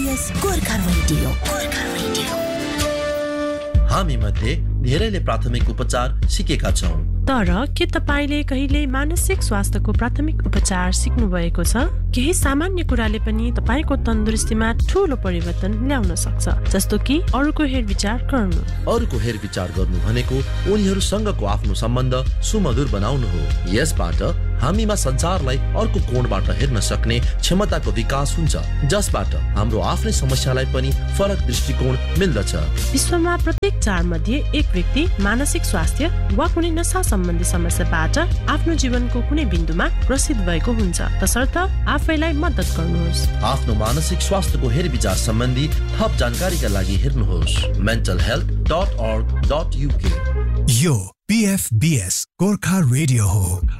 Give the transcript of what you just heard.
PFBS Gorkha radio हामी मध्ये धेरैले प्राथमिक उपचार सिकेका छौं, तर के तपाईले कहिले मानसिक स्वास्थ्यको प्राथमिक उपचार सिक्नु भएको छ? केही सामान्य कुराले पनि तपाईको तन्दुरुस्तीमा ठूलो परिवर्तन ल्याउन सक्छ, जस्तो कि अरूको हेरविचार गर्नु। अरूको हेरविचार गर्नु भनेको उनीहरूसँगको आफ्नो सम्बन्ध सुमधुर बनाउनु हो। यसबाट हामीमा संसारलाई अर्को कोणबाट हेर्न सक्ने क्षमताको विकास हुन्छ, जसबाट हाम्रो आफ्नै समस्यालाई पनि फरक दृष्टिकोण मिल्दछ। विश्वमा प्रत्येक 4 मध्ये एक व्यक्ति मानसिक स्वास्थ्य वा कुनै नशा सम्बन्धी समस्याबाट आफ्नो जीवनको कुनै बिन्दुमा ग्रसित भएको हुन्छ। तसर्थ आफैलाई मद्दत गर्नुहोस्। आफ्नो मानसिक स्वास्थ्यको हेरविचार सम्बन्धी थप जानकारीका लागि हेर्नुहोस् mentalhealth.org.uk। यो PFBS गोर्खा रेडियो हो।